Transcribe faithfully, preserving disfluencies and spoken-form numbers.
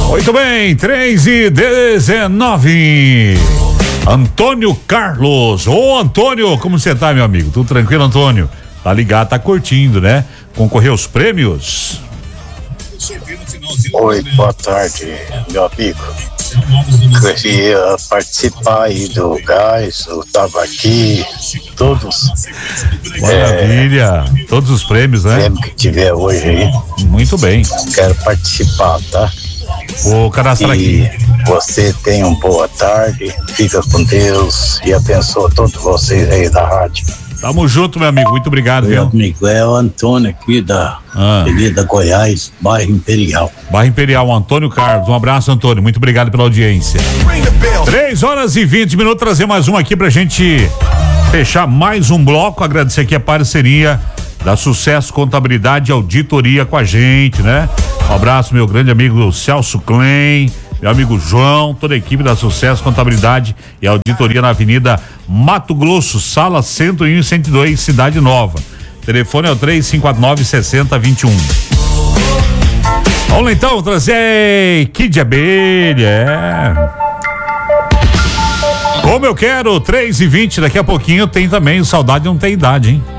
Muito bem, três e dezenove. Antônio Carlos. Ô, Antônio, como você tá, meu amigo? Tudo tranquilo, Antônio? Tá ligado, tá curtindo, né? Concorreu aos prêmios? Oi, boa tarde, meu amigo. Queria participar aí do gás, eu tava aqui, todos. Maravilha, é, todos os prêmios, né? Prêmio que tiver hoje aí. Muito bem. Quero participar, tá? Vou cadastrar aqui. Você tenha uma boa tarde, fica com Deus e abençoa todos vocês aí da rádio. Tamo junto, meu amigo, muito obrigado, Oi, viu? amigo, é o Antônio aqui da ah. Avenida Goiás, bairro Imperial. Bairro Imperial, Antônio Carlos, um abraço, Antônio, muito obrigado pela audiência. três horas e vinte minutos, trazer mais um aqui pra gente fechar mais um bloco, agradecer aqui a parceria da Sucesso Contabilidade e Auditoria com a gente, né? Um abraço, meu grande amigo Celso Klein, meu amigo João, toda a equipe da Sucesso Contabilidade e Auditoria na Avenida Mato Grosso, sala cento e um e cento e dois, Cidade Nova. Telefone é o três cinco quatro nove, seis zero dois um. Vamos lá então trazer Kid Abelha, é. Como eu quero, três e vinte, daqui a pouquinho tem também o Saudade Não Tem Idade, hein?